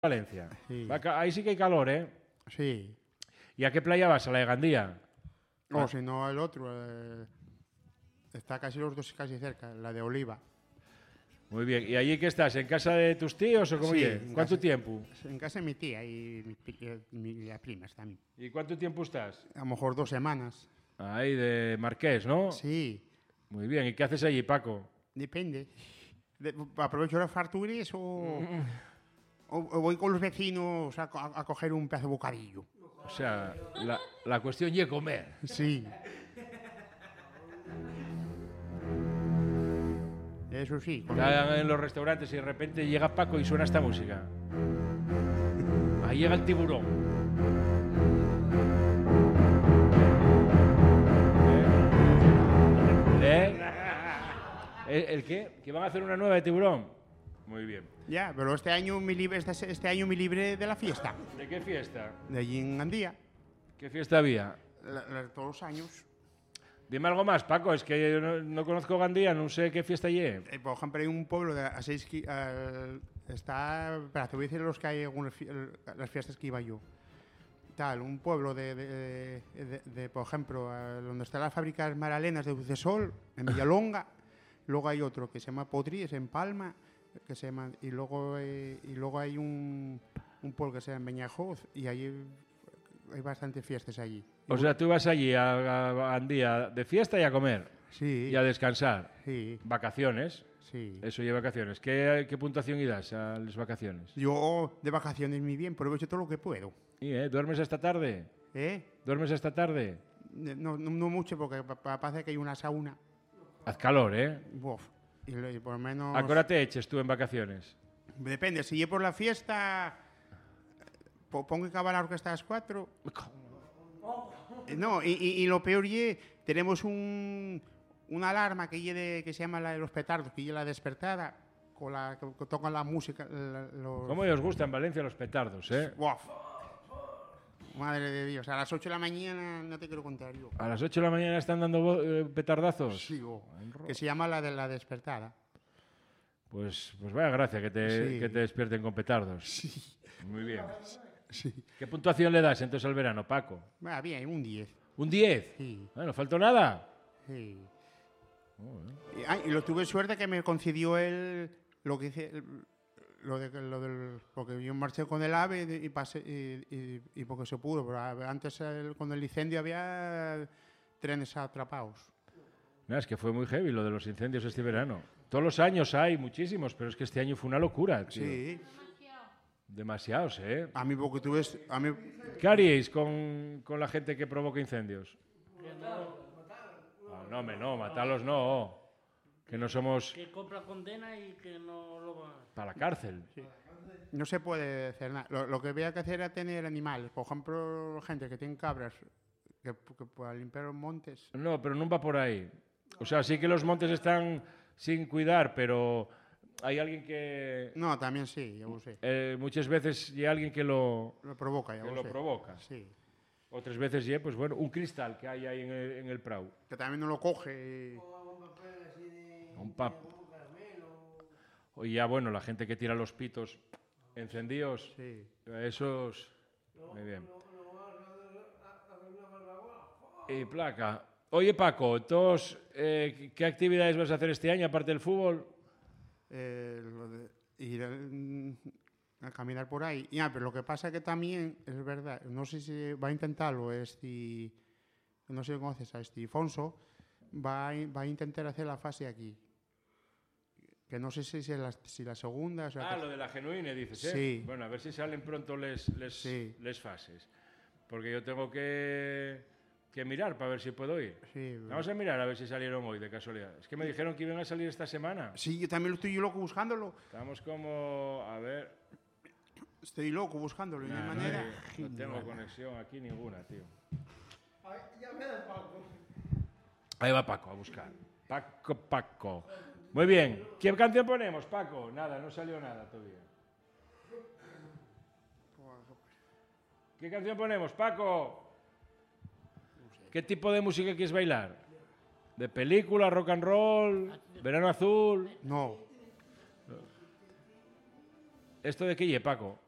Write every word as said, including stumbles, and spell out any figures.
Valencia. Sí. Ahí sí que hay calor, ¿eh? Sí. ¿Y a qué playa vas? ¿A la de Gandía? O si no, el otro. Eh, está casi los dos casi cerca, la de Oliva. Muy bien. ¿Y allí qué estás? ¿En casa de tus tíos o cómo Sí, es? en ¿Cuánto casa- tiempo? En casa de mi tía y mi, pi- eh, mi- las primas también. ¿Y cuánto tiempo estás? A lo mejor dos semanas. Ahí de Marqués, ¿no? Sí, Muy bien. ¿Y qué haces allí, Paco? depende. De- aprovecho las farturas o, o, o voy con los vecinos a, co- a coger un pedazo de bocadillo. O sea, la, la cuestión es comer. Sí. Eso sí. con- Están en los restaurantes y de repente llega Paco y suena esta música. Ahí llega el tiburón. ¿Eh? ¿Eh? ¿El, el qué? ¿Que van a hacer una nueva de tiburón? Muy bien. Ya, pero este año me libre, este, este año me libre de la fiesta. ¿De qué fiesta? De allí en Gandía. ¿Qué fiesta había? La- la- todos los años. Dime algo más, Paco. Es que yo no, no conozco Gandía, no sé qué fiesta allí. Eh, por ejemplo, hay un pueblo de a seis ki- al- está. Espera, te voy a decir los que hay algunas fi- el- las fiestas que iba yo. Tal, un pueblo de, de, de- de, por ejemplo, a donde están las fábricas Maralenas de Bucesol, en Villalonga. Luego hay otro que se llama Potries, en Palma, que se llama, y luego eh, y luego hay un, un pueblo que se llama Beñajoz, y allí hay bastantes fiestas allí. O sea, tú vas allí a, a Gandía de fiesta y a comer. Sí, Y a descansar. sí, Vacaciones. sí. Eso lleva vacaciones. ¿Qué, qué puntuación y das a las vacaciones? Yo de vacaciones muy bien, aprovecho todo lo que puedo. ¿Y, eh? ¿Duermes hasta tarde? ¿Eh? ¿Duermes hasta tarde? No, no, no mucho, porque pa- pa- parece que hay una sauna. Haz calor, ¿eh? Uf, y, lo- y por lo menos... ¿A qué hora te eches tú en vacaciones? Depende, si yo por la fiesta po- pongo que acabar la orquesta a las cuatro. Eh, No, y, y- y lo peor es, tenemos un, una alarma que, lle de- que se llama la de los petardos, que es la despertada, con la que, que tocan la música. la- los- ¿Cómo os gustan en Valencia los petardos, eh? Uf. Madre de Dios, a las ocho de la mañana no te quiero contar yo. ¿A las ocho de la mañana están dando vo- eh, petardazos? Sí, oh, que se llama la de la despertada. Pues, pues vaya gracia que te, Sí. que te despierten con petardos. Sí, Muy bien. sí. ¿Qué puntuación le das entonces al verano, Paco? Va bien, un diez. ¿Un diez? Sí, Ah, no faltó nada. sí. Y, ah, y lo tuve suerte que me concedió él lo que hice, el- lo, de, lo del, porque yo marché con el AVE y pasé y, y- y porque se pudo, pero a- antes el- con el incendio había trenes atrapados. Nada, es que fue muy heavy lo de los incendios este verano. Todos los años hay muchísimos, pero es que este año fue una locura, tío. Sí, Demasiados, ¿eh? a mí porque tuve, a mí ¿Qué haríais con, con la gente que provoca incendios? No, no, hombre, no, matarlos no. Que no somos Que compra condena y que no lo va. para la cárcel. no se puede hacer nada. Lo, lo que había que hacer era tener animales, por ejemplo, gente que tiene cabras que, que para limpiar los montes. No, pero no va por ahí. O sea, sí que los montes están sin cuidar, pero hay alguien que... No, también sí, ya lo sé. eh, muchas veces hay alguien que lo, Lo provoca, ya que lo lo sé. provoca. Sí. Otras veces, ya, pues bueno, un cristal que hay ahí en el, en el prau. Que también no lo coge. Un pap. O ya, bueno, la gente que tira los pitos encendidos, Sí. esos... Muy bien. Y placa. Oye, Paco, entonces, eh, ¿qué actividades vas a hacer este año aparte del fútbol? Eh, lo de ir a, a caminar por ahí. Ya, pero lo que pasa que también, es verdad, no sé si va a intentarlo este, no sé si conoces a este Fonso, va a, va a intentar hacer la fase aquí. Que no sé si es la, si la segunda... O sea, Ah, que- lo de la genuine, dices, ¿eh? Sí. Bueno, a ver si salen pronto les, les, Sí. les fases. Porque yo tengo que, que mirar para ver si puedo ir. sí, Vamos a mirar a ver si salieron hoy, de casualidad. Es que me dijeron que iban a salir esta semana. sí, yo también lo estoy loco buscándolo. Estamos como... A ver... Estoy loco buscándolo. y no hay Nah, manera. no, hay- no tengo conexión aquí ninguna, tío. Ahí va Paco a buscar. Paco, Paco. Muy bien. ¿Qué canción ponemos, Paco? Nada, no salió nada todavía. ¿Qué canción ponemos, Paco? ¿Qué tipo de música quieres bailar? ¿De película, rock and roll, verano azul? No, ¿Esto de qué lle, Paco?